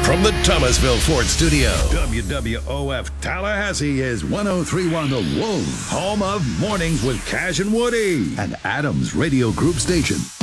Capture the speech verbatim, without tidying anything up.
from the Thomasville Ford Studio. W W O F Tallahassee is one oh three point one The Wolf, home of Mornings with Cash and Woody, and Adams Radio Group Station.